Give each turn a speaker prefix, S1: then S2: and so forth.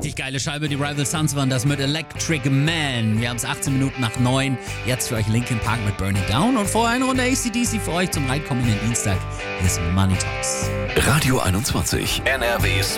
S1: Richtig geile Scheibe, die Rival Sons waren das mit Electric Man. Wir haben es 18 Minuten nach 9. Jetzt für euch Linkin Park mit Burn It Down und vorher eine Runde AC/DC für euch zum reinkommenden Dienstag. Hier ist Money Talks.
S2: Radio 21, NRWs